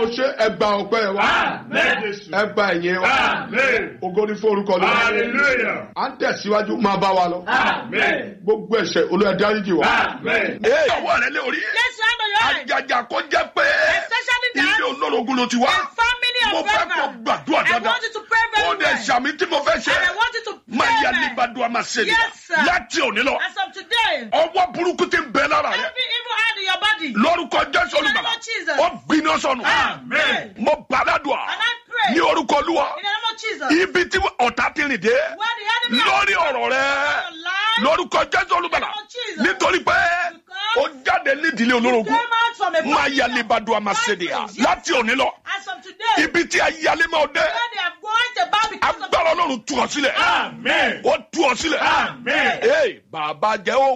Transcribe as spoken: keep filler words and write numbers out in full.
o ṣe ẹgbà ọpẹ́ wa. ẹgbà ẹ̀yẹ wa. ògo ni fún orúkọ lọ. à ń tẹ̀síwájú máa bá wa lọ. gbogbo ẹ̀ṣẹ̀ Olúwa dáríjì wa. ee ọwọ́ rẹ lé orí. àjàjà kó jẹ́ pé ilé olórogún ló ti wá. mo fẹ́ kó gbàdúrà dáadáa. ó dẹ̀ sàmì tí mo fẹ́ ṣe. máa yẹ ní gbàdúrà máa ṣe ni. láti òní lọ. ọwọ́ burúkú ti ń bẹ lára rẹ. lórúkọ Jésù Olùgbàlà ó gbiná sọnù. mo gbàdúrà ní orúkọ Olúwa ibi tí ọ̀tá ti rìn dé lórí ọ̀rọ̀ rẹ lórúkọ Jésù Olùgbàlà nítorí pé ó jáde nídìílé olórogún máa yálé badua máa ṣe nìyà láti òní lọ ibi tí ayálé máa dé agbára Ọlọ́run tú ọ sílẹ̀ ó tú ọ sílẹ̀ bàbá jẹ́ ó.